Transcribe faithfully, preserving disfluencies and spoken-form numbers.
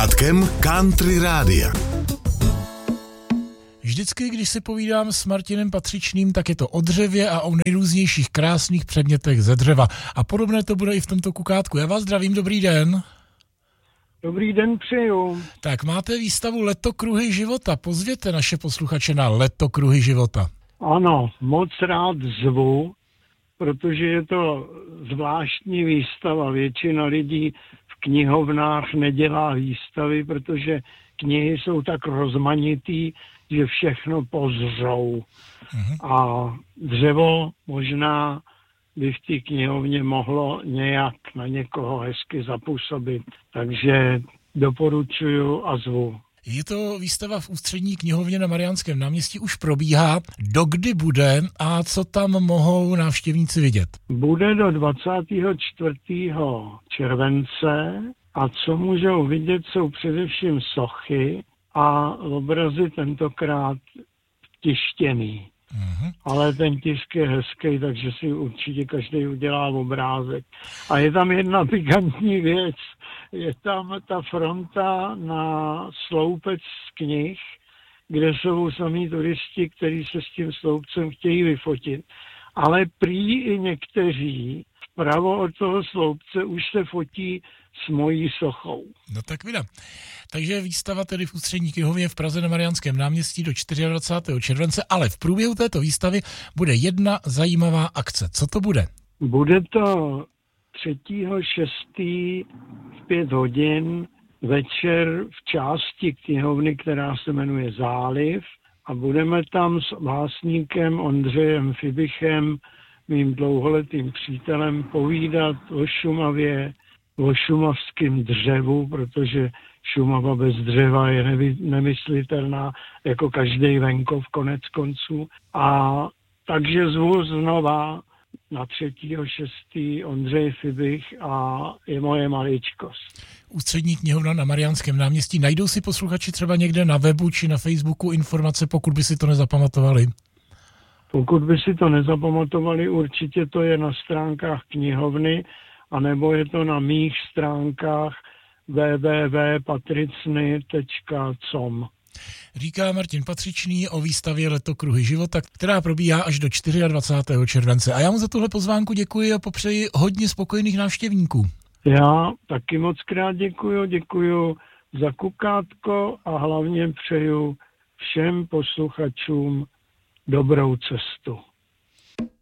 Kukátkem Country Rádia. Vždycky, když si povídám s Martinem Patřičným, tak je to o dřevě a o nejrůznějších krásných předmětech ze dřeva. A podobné to bude i v tomto kukátku. Já vás zdravím, dobrý den. Dobrý den přeju. Tak máte výstavu Letokruhy života. Pozvěte naše posluchače na Letokruhy života. Ano, moc rád zvu, protože je to zvláštní výstava. Většina lidí v knihovnách nedělá výstavy, protože knihy jsou tak rozmanitý, že všechno pozřou. Mhm. A dřevo možná by v té knihovně mohlo nějak na někoho hezky zapůsobit. Takže doporučuju a zvu. Je to výstava v Ústřední knihovně na Mariánském náměstí, už probíhá. Dokdy bude a co tam mohou návštěvníci vidět? Bude do dvacátého čtvrtého července a co můžou vidět, jsou především sochy a obrazy tentokrát tištěný. Mm-hmm. Ale ten tisk je hezký, takže si určitě každý udělá obrázek. A je tam jedna pikantní věc. Je tam ta fronta na sloupec z knih, kde jsou samý turisti, kteří se s tím sloupcem chtějí vyfotit. Ale prý i někteří vpravo od toho sloupce už se fotí s mojí sochou. No tak vydám. Takže výstava tedy v Ústřední knihovně v Praze na Mariánském náměstí do dvacátého čtvrtého července, ale v průběhu této výstavy bude jedna zajímavá akce. Co to bude? Bude to třetího šestého v pět hodin večer v části knihovny, která se jmenuje Záliv, a budeme tam s básníkem Ondřejem Fibichem, mým dlouholetým přítelem, povídat o Šumavě, o šumavském dřevu, protože Šumava bez dřeva je nevy, nemyslitelná, jako každý venkov konec konců. A takže zvu znova na třetího šestého Ondřej Fibich a je moje maličkost. Ústřední knihovna na Mariánském náměstí. Najdou si posluchači třeba někde na webu či na Facebooku informace, pokud by si to nezapamatovali? Pokud by si to nezapamatovali, určitě to je na stránkách knihovny, anebo je to na mých stránkách w w w tečka patricny tečka com. Říká Martin Patřičný o výstavě Letokruhy života, která probíhá až do dvacátého čtvrtého července. A já mu za tuhle pozvánku děkuji a popřeji hodně spokojených návštěvníků. Já taky moc krát děkuju, děkuju za kukátko a hlavně přeju všem posluchačům dobrou cestu.